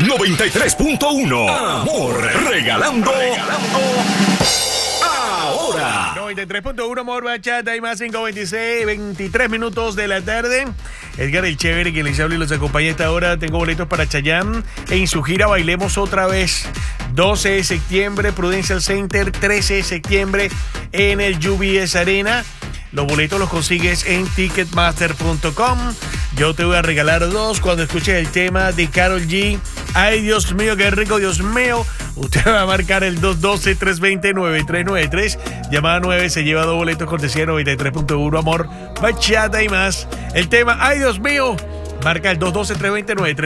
93.1. Amor, regalando ahora. 93.1 Amor Bachata y más 5:26, 23 minutos de la tarde. Edgar el Chévere, quien les habla y los acompaña a esta hora. Tengo boletos para Chayanne en su gira Bailemos Otra Vez. 12 de septiembre, Prudential Center. 13 de septiembre en el UBS Arena. Los boletos los consigues en Ticketmaster.com. Yo te voy a regalar 2 cuando escuches el tema de Karol G. Ay, Dios mío, qué rico, Dios mío. Usted va a marcar el 212-320-9393. Llamada 9 se lleva 2 boletos cortesía 93.1 Amor Bachata y más. El tema, ay, Dios mío. Marca el 212-320-9393.